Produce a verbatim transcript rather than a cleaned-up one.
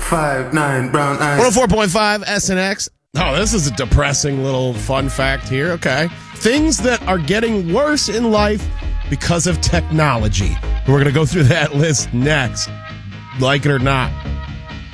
five nine brown eyes. one oh four point five S N X. Oh, this is a depressing little fun fact here. Okay. Things that are getting worse in life because of technology. We're going to go through that list next. Like it or not.